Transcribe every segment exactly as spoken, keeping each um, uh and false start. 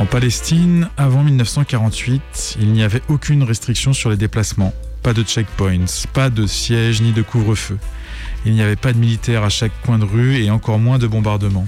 En Palestine, avant dix-neuf cent quarante-huit, il n'y avait aucune restriction sur les déplacements. Pas de checkpoints, pas de sièges ni de couvre-feu. Il n'y avait pas de militaires à chaque coin de rue et encore moins de bombardements.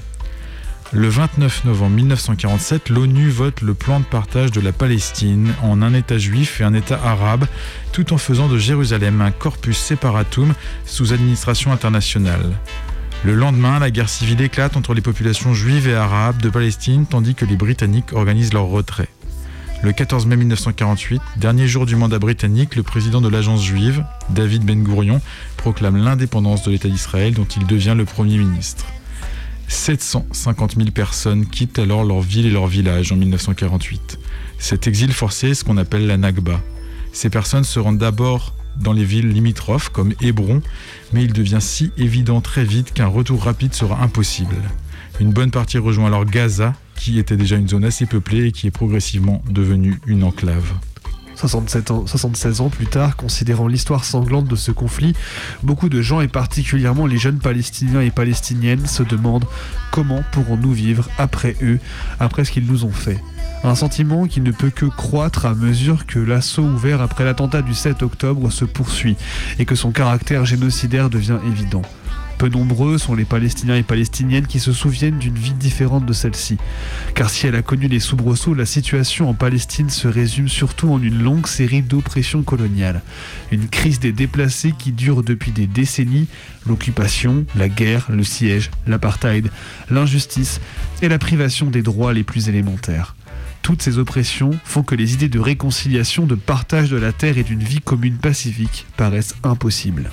Le vingt-neuf novembre dix-neuf cent quarante-sept, l'ONU vote le plan de partage de la Palestine en un État juif et un État arabe, tout en faisant de Jérusalem un corpus separatum sous administration internationale. Le lendemain, la guerre civile éclate entre les populations juives et arabes de Palestine, tandis que les Britanniques organisent leur retrait. Le quatorze mai dix-neuf cent quarante-huit, dernier jour du mandat britannique, le président de l'agence juive, David Ben Gourion, proclame l'indépendance de l'État d'Israël dont il devient le Premier ministre. sept cent cinquante mille personnes quittent alors leur ville et leur village en dix-neuf cent quarante-huit. Cet exil forcé est ce qu'on appelle la Nakba. Ces personnes se rendent d'abord dans les villes limitrophes comme Hébron, mais il devient si évident très vite qu'un retour rapide sera impossible. Une bonne partie rejoint alors Gaza, qui était déjà une zone assez peuplée et qui est progressivement devenue une enclave. soixante-sept ans, soixante-seize ans plus tard, considérant l'histoire sanglante de ce conflit, beaucoup de gens, et particulièrement les jeunes Palestiniens et Palestiniennes, se demandent comment pourrons-nous vivre après eux, après ce qu'ils nous ont fait. Un sentiment qui ne peut que croître à mesure que l'assaut ouvert après l'attentat du sept octobre se poursuit et que son caractère génocidaire devient évident. Peu nombreux sont les Palestiniens et Palestiniennes qui se souviennent d'une vie différente de celle-ci. Car si elle a connu les soubresauts, la situation en Palestine se résume surtout en une longue série d'oppressions coloniales. Une crise des déplacés qui dure depuis des décennies, l'occupation, la guerre, le siège, l'apartheid, l'injustice et la privation des droits les plus élémentaires. Toutes ces oppressions font que les idées de réconciliation, de partage de la terre et d'une vie commune pacifique paraissent impossibles.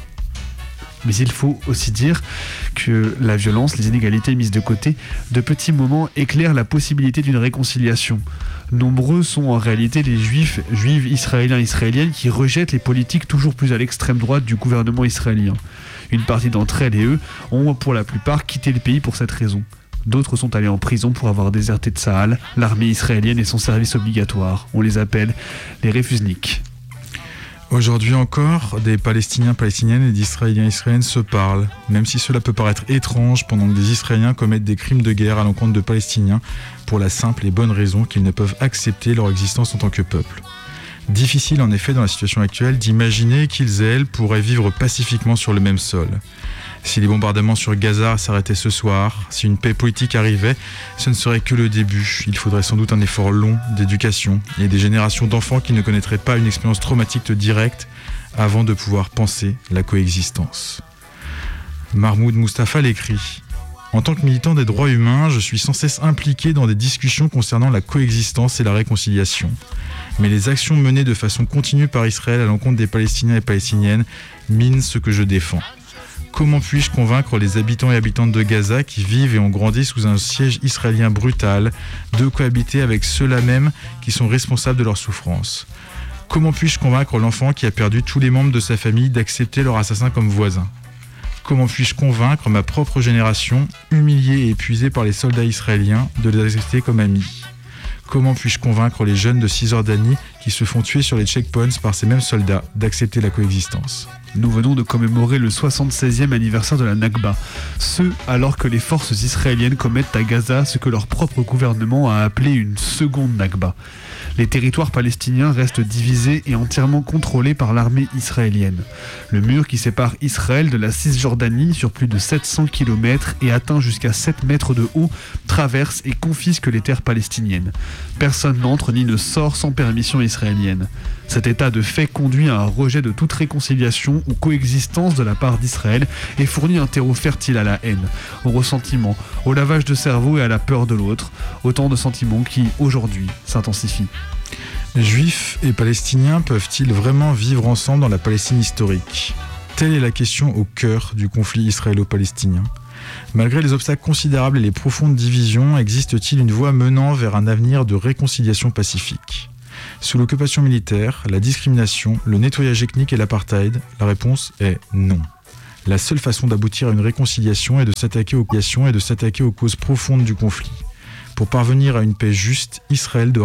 Mais il faut aussi dire que la violence, les inégalités mises de côté, de petits moments éclairent la possibilité d'une réconciliation. Nombreux sont en réalité les juifs, juives israéliens et israéliennes qui rejettent les politiques toujours plus à l'extrême droite du gouvernement israélien. Une partie d'entre elles et eux ont pour la plupart quitté le pays pour cette raison. D'autres sont allés en prison pour avoir déserté Tsahal, l'armée israélienne et son service obligatoire. On les appelle les refusniks. Aujourd'hui encore, des Palestiniens, Palestiniennes et d'Israéliens, Israéliennes se parlent, même si cela peut paraître étrange pendant que des Israéliens commettent des crimes de guerre à l'encontre de Palestiniens pour la simple et bonne raison qu'ils ne peuvent accepter leur existence en tant que peuple. Difficile en effet dans la situation actuelle d'imaginer qu'ils et elles pourraient vivre pacifiquement sur le même sol. Si les bombardements sur Gaza s'arrêtaient ce soir, si une paix politique arrivait, ce ne serait que le début. Il faudrait sans doute un effort long d'éducation et des générations d'enfants qui ne connaîtraient pas une expérience traumatique directe avant de pouvoir penser la coexistence. Mahmoud Mustafa l'écrit « En tant que militant des droits humains, je suis sans cesse impliqué dans des discussions concernant la coexistence et la réconciliation. Mais les actions menées de façon continue par Israël à l'encontre des Palestiniens et Palestiniennes minent ce que je défends. Comment puis-je convaincre les habitants et habitantes de Gaza qui vivent et ont grandi sous un siège israélien brutal de cohabiter avec ceux-là même qui sont responsables de leur souffrance ? Comment puis-je convaincre l'enfant qui a perdu tous les membres de sa famille d'accepter leur assassin comme voisin ? Comment puis-je convaincre ma propre génération, humiliée et épuisée par les soldats israéliens, de les accepter comme amis ? Comment puis-je convaincre les jeunes de Cisjordanie qui se font tuer sur les checkpoints par ces mêmes soldats d'accepter la coexistence ? Nous venons de commémorer le soixante-seizième anniversaire de la Nakba, ce alors que les forces israéliennes commettent à Gaza ce que leur propre gouvernement a appelé une seconde Nakba. Les territoires palestiniens restent divisés et entièrement contrôlés par l'armée israélienne. Le mur qui sépare Israël de la Cisjordanie sur plus de sept cents kilomètres et atteint jusqu'à sept mètres de haut traverse et confisque les terres palestiniennes. Personne n'entre ni ne sort sans permission israélienne. Cet état de fait conduit à un rejet de toute réconciliation ou coexistence de la part d'Israël et fournit un terreau fertile à la haine, au ressentiment, au lavage de cerveau et à la peur de l'autre, autant de sentiments qui, aujourd'hui, s'intensifient. Juifs et Palestiniens peuvent-ils vraiment vivre ensemble dans la Palestine historique ? Telle est la question au cœur du conflit israélo-palestinien. Malgré les obstacles considérables et les profondes divisions, existe-t-il une voie menant vers un avenir de réconciliation pacifique ? Sous l'occupation militaire, la discrimination, le nettoyage ethnique et l'apartheid, la réponse est non. La seule façon d'aboutir à une réconciliation est de s'attaquer aux, est de s'attaquer aux causes profondes du conflit. Pour parvenir à une paix juste, Israël doit